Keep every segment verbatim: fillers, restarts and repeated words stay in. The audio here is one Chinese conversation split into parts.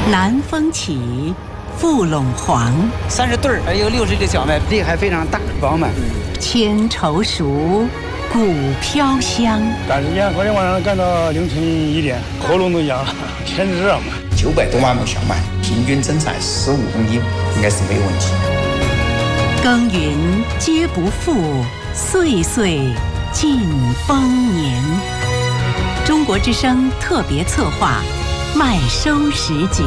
南风起，覆陇黄。 三十对儿，有六十粒小麦，粒还非常大，饱满。 千愁熟，谷飘香。 赶时间，昨天晚上干到凌晨一点，喉咙都哑了，天热嘛。 九百多万亩小麦，平均增产十五公斤，应该是没有问题。 耕耘皆不负，岁岁尽丰年。中国之声特别策划，麦收时节。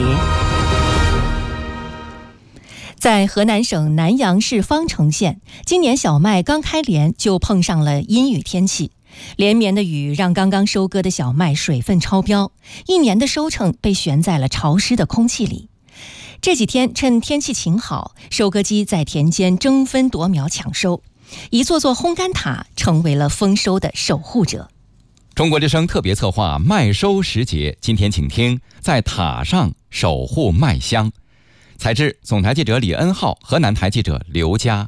在河南省南阳市方城县，今年小麦刚开镰就碰上了阴雨天气，连绵的雨让刚刚收割的小麦水分超标，一年的收成被悬在了潮湿的空气里。这几天趁天气晴好，收割机在田间争分夺秒抢收，一座座烘干塔成为了丰收的守护者。 中国之声特别策划麦收时节，今天请听在塔上守护麦香。采制总台记者李恩浩，河南台记者刘佳。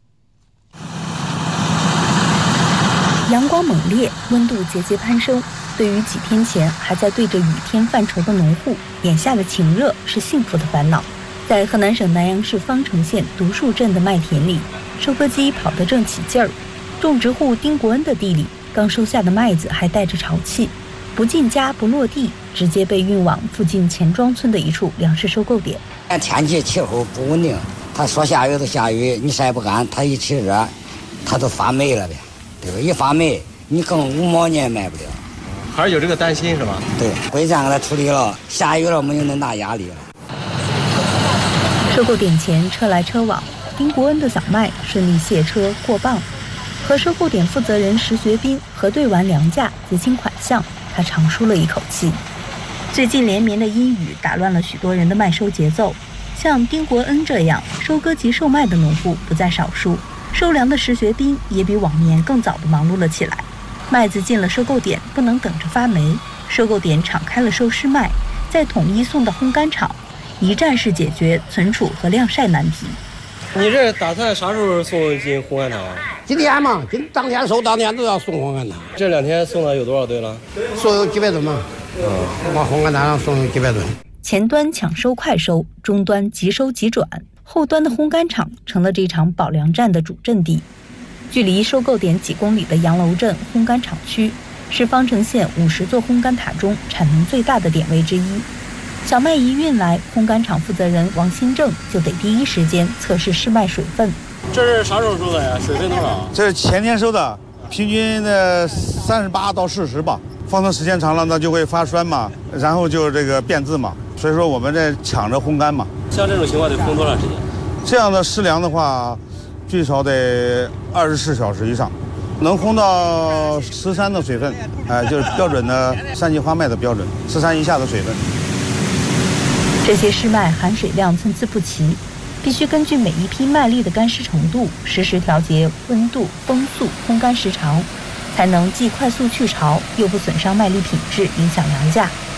阳光猛烈，温度节节攀升，对于几天前还在对着雨天犯愁的农户，眼下的晴热是幸福的烦恼。在河南省南阳市方城县独树镇的麦田里，收割机跑得正起劲儿。种植户丁国恩的地里，刚收下的麦子还带着潮气，不进家不落地，直接被运往附近钱庄村的一处粮食收购点。 天气气候不稳定，它说下雨就下雨，你晒不干，它一起热，它都发霉了呗。对吧？一发霉，你更五毛你也卖不了。 还是有这个担心是吧？ 对，归乡给他处理了，下雨了没有那么大压力了。 收购点前车来车往，丁国恩的小麦顺利卸车过磅。和收购点负责人石学斌核对完粮价、结清款项，他长舒了一口气。最近连绵的阴雨打乱了许多人的麦收节奏，像丁国恩这样收割及售麦的农户不在少数。收粮的石学斌也比往年更早地忙碌了起来。麦子进了收购点，不能等着发霉，收购点敞开了收湿麦，再统一送到烘干厂，一站式解决存储和晾晒难题。 你这打算啥时候送进烘干厂？ 今天嘛，今当天收当天都要送烘干厂。 这两天送了有多少吨了？ 送有几百吨嘛。嗯，往烘干厂上送有几百吨。 前端抢收快收，中端即收即转，后端的烘干厂成了这场保粮战的主阵地。距离收购点几公里的杨楼镇烘干厂区，是方城县五十座烘干塔中产能最大的点位之一。小麦一运来，烘干厂负责人王新正就得第一时间测试试麦水分。 这是啥时候收的呀？水分多少？ 这是前天收的，平均的三十八到四十吧。放的时间长了，那就会发酸嘛，然后就这个变质嘛。所以说我们在抢着烘干嘛。 像这种情况得烘多长时间？ 这样的湿粮的话，最少得二十四小时以上，能烘到十三的水分，哎、呃，就是标准的三级花麦的标准，十三以下的水分。 这些湿麦含水量参差不齐，必须根据每一批麦粒的干湿程度，实时调节温度、风速、烘干时长，才能既快速去潮，又不损伤麦粒品质，影响粮价。